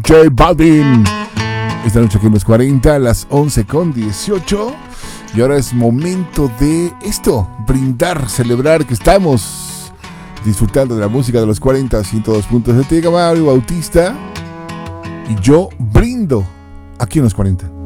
J Balvin. Esta noche aquí en los 40, a las 11:18. Y ahora es momento de esto, brindar, celebrar que estamos disfrutando de la música de los 40, 102.7. Mario Bautista. Y yo brindo aquí en los 40.